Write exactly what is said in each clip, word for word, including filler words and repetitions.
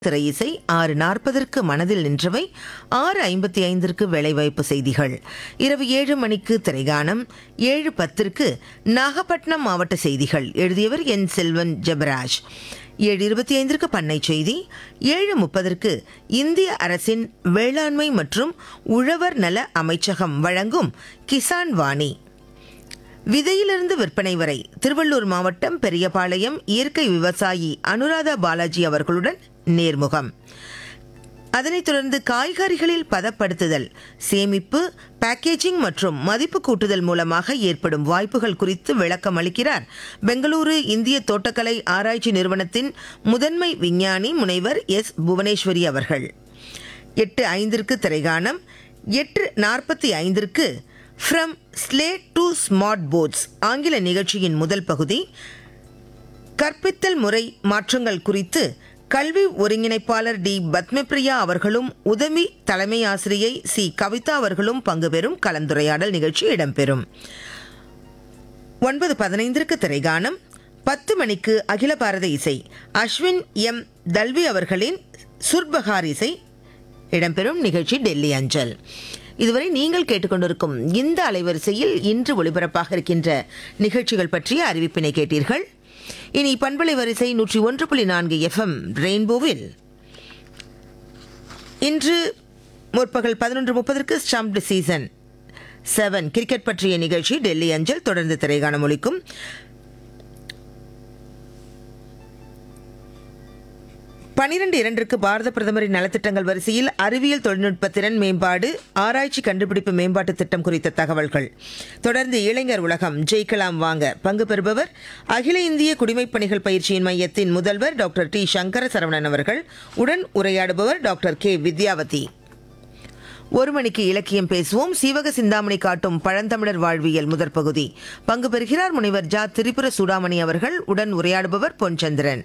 திரை இசை ஆறு நாற்பதற்கு மனதில் நின்றவை, ஆறு ஐம்பத்தி ஐந்திற்கு வேலைவாய்ப்பு செய்திகள், இரவு ஏழு மணிக்கு திரைகானம், ஏழு பத்திற்கு நாகப்பட்டினம் மாவட்ட செய்திகள், எழுதியவர் என் செல்வன் ஜெபராஜ், ஏழு இருபத்தி ஐந்திற்கு பண்ணை செய்தி, ஏழு முப்பதற்கு இந்திய அரசின் வேளாண்மை மற்றும் உழவர் நல அமைச்சகம் வழங்கும் கிசான் வாணி, விதையிலிருந்து விற்பனை வரை திருவள்ளூர் மாவட்டம் பெரியபாளையம் இயற்கை விவசாயி அனுராதா பாலாஜி அவர்களுடன் நேர்முகம். அதனைத் தொடர்ந்து காய்கறிகளில் பதப்படுத்துதல், சேமிப்பு, பேக்கேஜிங் மற்றும் மதிப்பு கூட்டுதல் மூலமாக ஏற்படும் வாய்ப்புகள் குறித்து விளக்கம் அளிக்கிறார் பெங்களூரு இந்திய தோட்டக்கலை ஆராய்ச்சி நிறுவனத்தின் முதன்மை விஞ்ஞானி முனைவர் எஸ் புவனேஸ்வரி அவர்கள். எட்டு ஐந்திற்கு திரைகானம், எட்டு நாற்பத்தி ஐந்திற்கு from slate to smart ports ஆங்கில நிகழ்ச்சியின் முதல் பகுதி, கற்பித்தல் முறை மாற்றங்கள் குறித்து கல்வி ஒருங்கிணைப்பாளர் டி பத்மபிரியா அவர்களும் உதவி தலைமை ஆசிரியை சி கவிதா அவர்களும் பங்கு பெறும் கலந்துரையாடல் நிகழ்ச்சி இடம்பெறும். ஒன்பது பதினைந்திற்கு திரைகானம், பத்து மணிக்கு அகில பாரத இசை, அஸ்வின் எம் தல்வி அவர்களின் சுர்பகார் இசை இடம்பெறும் நிகழ்ச்சி டெல்லி அஞ்சல். இதுவரை நீங்கள் கேட்டுக்கொண்டிருக்கும் இந்த அலைவரிசையில் இன்று ஒளிபரப்பாக இருக்கின்ற நிகழ்ச்சிகள் பற்றிய அறிவிப்பினை கேட்டீர்கள். இனி பண்பலை வரிசை நூற்றி ஒன்று புள்ளி நான்கு எஃப்எம் ரெயின்போவில் இன்று முற்பகல் பதினொன்று முப்பதற்கு ஸ்டம்ப்டு சீசன் செவன் கிரிக்கெட் பற்றிய நிகழ்ச்சி டெல்லி அஞ்சல். தொடர்ந்து திரைகாணம் ஒலிக்கும். பனிரெண்டு இரண்டிற்கு பாரத பிரதமரின் நலத்திட்டங்கள் வரிசையில் அறிவியல் தொழில்நுட்ப திறன் மேம்பாடு, ஆராய்ச்சி கண்டுபிடிப்பு மேம்பாட்டு திட்டம் குறித்த தகவல்கள். தொடர்ந்து இளைஞர் உலகம் ஜெயிக்கலாம் வாங்க, பங்கு பெறுபவர் அகில இந்திய குடிமைப் பணிகள் பயிற்சியின் மையத்தின் முதல்வர் டாக்டர் டி சங்கர சரவணன் அவர்கள். உடன் உரையாடுபவர் டாக்டர் கே வித்யாவதி. ஒரு மணிக்கு இலக்கியம் பேசுவோம், சீவக சிந்தாமணி காட்டும் பழந்தமிழர் வாழ்வியல் முதற் பகுதி. பங்கு பெறுகிறார் முனைவர் ஜா திரிபுர சூடாமணி அவர்கள். உடன் உரையாடுபவர் பொன்சந்திரன்.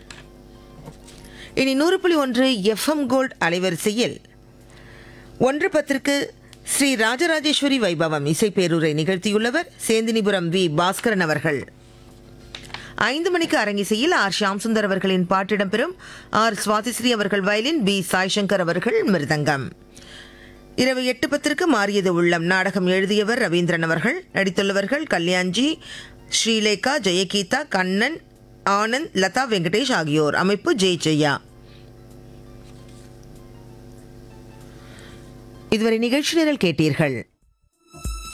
இனி நூறு புள்ளி ஒன்று எஃப்எம் கோல்ட் அலைவரிசையில் ஒன்று பத்திற்கு ஸ்ரீ ராஜராஜேஸ்வரி வைபவம் இசைப்பேரூரை நிகழ்த்தியுள்ளவர் சேந்தினிபுரம் வி பாஸ்கரன் அவர்கள். ஐந்து மணிக்கு அரங்கிசையில் ஆர் ஷியாம் சுந்தர் அவர்களின் பாட்டிடம் பெறும், ஆர் சுவாதிஸ்ரீ அவர்கள் வயலின், பி சாய்சங்கர் அவர்கள் மிருதங்கம். இரவு எட்டு பத்திற்கு மாறியது உள்ளம் நாடகம் எழுதியவர் ரவீந்திரன் அவர்கள். நடித்துள்ளவர்கள் கல்யாண்ஜி, ஸ்ரீலேகா, ஜெயகீதா, கண்ணன், ஆனந்த், லதா வெங்கடேஷ் ஆகியோர். அமைப்பு ஜெய் ஜெயா. இதுவரை நிகழ்ச்சி நிரல் கேட்டீர்கள்.